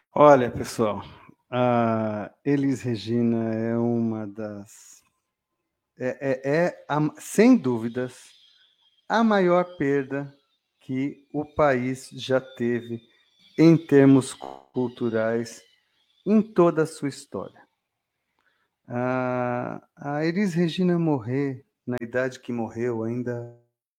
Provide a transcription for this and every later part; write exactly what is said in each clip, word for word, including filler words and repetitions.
Olha, pessoal, a Elis Regina é uma das é é é a sem dúvidas, a maior perda que o país já teve em termos culturais em toda a sua história. A a Elis Regina morrer na idade que morreu, ainda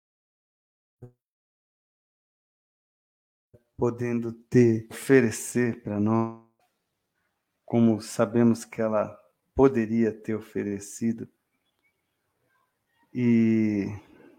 podendo ter oferecer para nós, como sabemos que ela poderia ter oferecido, e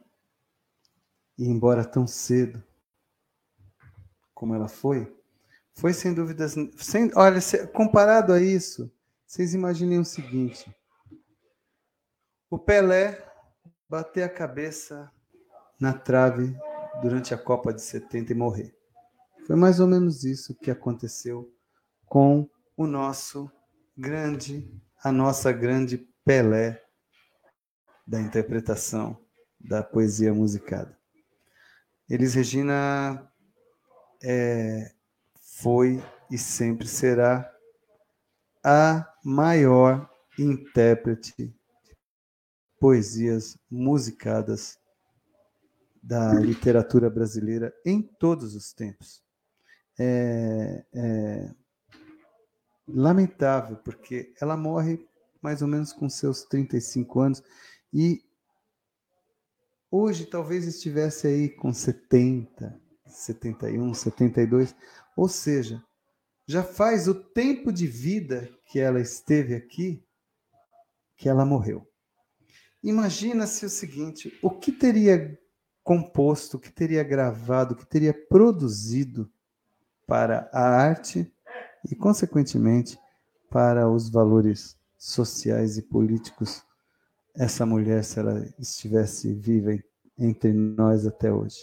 e embora tão cedo como ela foi, foi sem dúvidas, sem, olha, se, comparado a isso, vocês imaginem o seguinte: o Pelé bater a cabeça na trave durante a Copa de setenta e morrer. Foi mais ou menos isso que aconteceu com o nosso grande, a nossa grande Pelé da interpretação da poesia musicada. Elis Regina é, foi e sempre será a maior intérprete de poesias musicadas da literatura brasileira em todos os tempos. É, é lamentável, porque ela morre mais ou menos com seus trinta e cinco anos e hoje talvez estivesse aí com setenta, setenta e um, setenta e dois, ou seja, já faz o tempo de vida que ela esteve aqui que ela morreu. Imagina-se o seguinte: o que teria composto, o que teria gravado, o que teria produzido para a arte e, consequentemente, para os valores sociais e políticos essa mulher, se ela estivesse viva entre nós até hoje.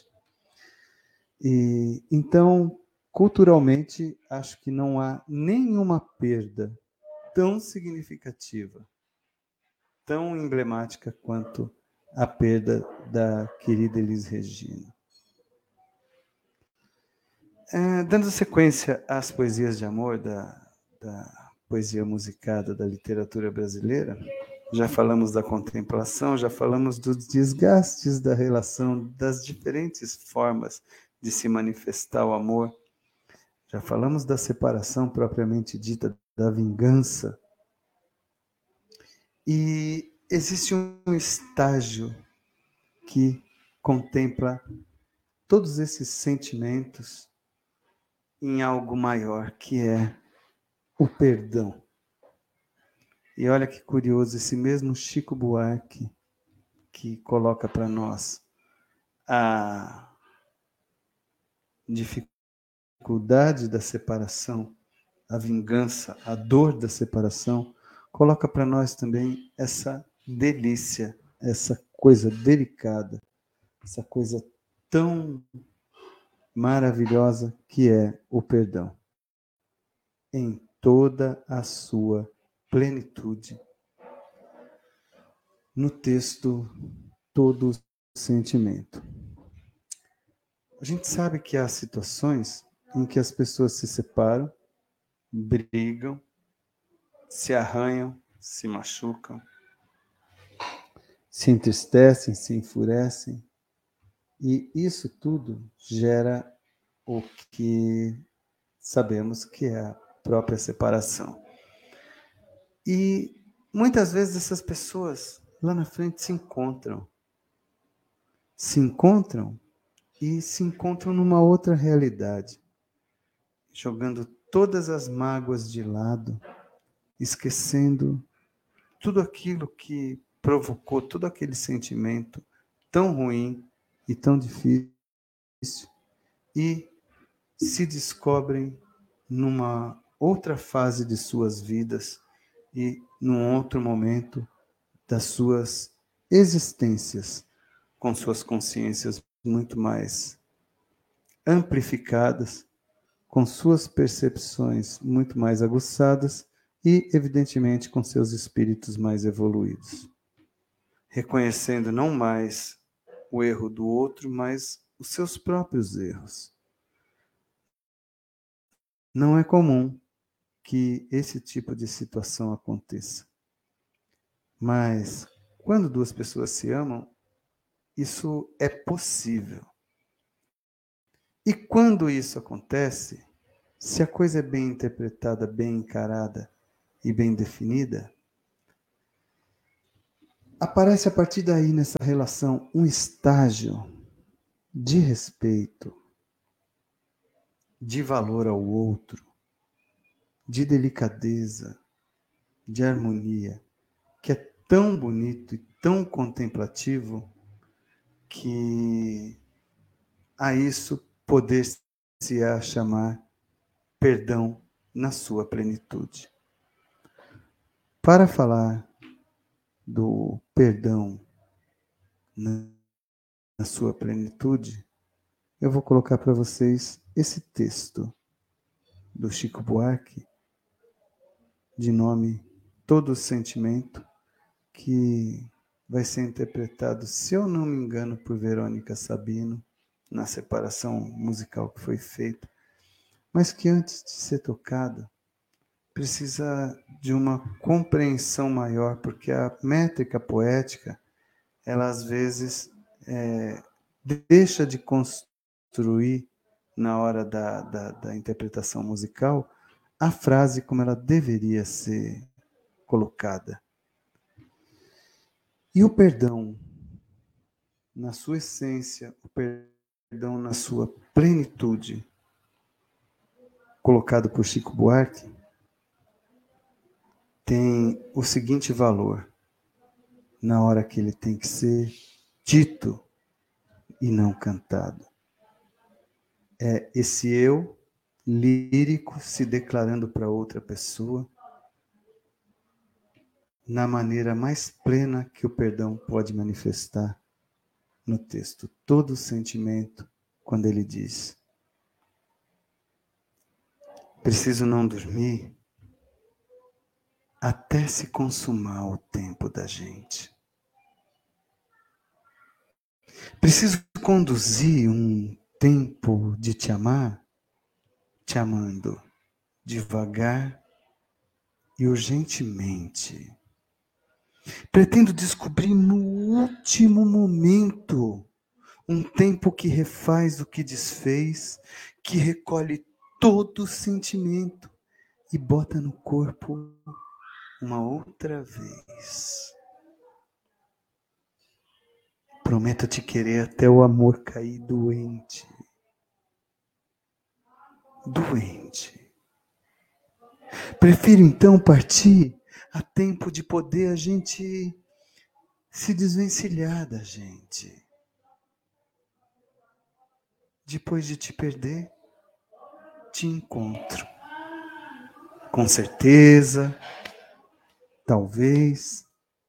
E então, culturalmente, acho que não há nenhuma perda tão significativa, tão emblemática quanto a perda da querida Elis Regina. É, dando sequência às poesias de amor da, da poesia musicada da literatura brasileira, já falamos da contemplação, já falamos dos desgastes da relação, das diferentes formas de se manifestar o amor, já falamos da separação propriamente dita, da vingança. E existe um estágio que contempla todos esses sentimentos em algo maior, que é o perdão. E olha que curioso, esse mesmo Chico Buarque que coloca para nós a dificuldade da separação, a vingança, a dor da separação, coloca para nós também essa delícia, essa coisa delicada, essa coisa tão maravilhosa que é o perdão, em toda a sua plenitude. No texto, todo o sentimento. A gente sabe que há situações em que as pessoas se separam, brigam, se arranham, se machucam, se entristecem, se enfurecem, e isso tudo gera o que sabemos que é a própria separação. E muitas vezes essas pessoas lá na frente se encontram. Se encontram e se encontram numa outra realidade, jogando todas as mágoas de lado, esquecendo tudo aquilo que provocou todo aquele sentimento tão ruim e tão difícil, e se descobrem numa outra fase de suas vidas e num outro momento das suas existências, com suas consciências muito mais amplificadas, com suas percepções muito mais aguçadas e, evidentemente, com seus espíritos mais evoluídos. Reconhecendo não mais o erro do outro, mas os seus próprios erros. Não é comum que esse tipo de situação aconteça. Mas quando duas pessoas se amam, isso é possível. E quando isso acontece, se a coisa é bem interpretada, bem encarada e bem definida, aparece a partir daí nessa relação um estágio de respeito, de valor ao outro, de delicadeza, de harmonia, que é tão bonito e tão contemplativo que a isso poder-se a chamar perdão na sua plenitude. Para falar do perdão na, na sua plenitude, eu vou colocar para vocês esse texto do Chico Buarque, de nome Todo Sentimento, que vai ser interpretado, se eu não me engano, por Verônica Sabino, na separação musical que foi feita, mas que antes de ser tocado, precisa de uma compreensão maior, porque a métrica poética, ela às vezes é, deixa de construir, na hora da, da, da interpretação musical, a frase como ela deveria ser colocada. E o perdão, na sua essência, o perdão na sua plenitude, colocado por Chico Buarque, tem o seguinte valor, na hora que ele tem que ser dito e não cantado. É esse eu lírico se declarando para outra pessoa na maneira mais plena que o perdão pode manifestar no texto. Todo sentimento, quando ele diz: preciso não dormir até se consumar o tempo da gente. Preciso conduzir um tempo de te amar, te amando devagar e urgentemente. Pretendo descobrir no último momento um tempo que refaz o que desfez, que recolhe todo o sentimento e bota no corpo uma outra vez. Prometo te querer até o amor cair doente. Doente. Prefiro então partir a tempo de poder a gente se desvencilhar da gente. Depois de te perder, te encontro. Com certeza, talvez,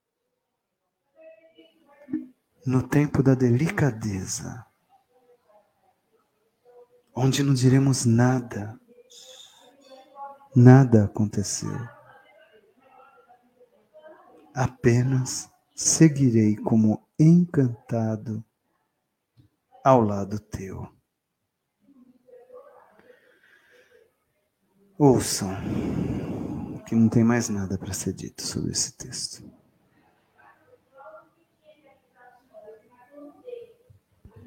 no tempo da delicadeza, onde não diremos nada, nada aconteceu. Apenas seguirei como encantado ao lado teu. Ouçam, que não tem mais nada para ser dito sobre esse texto.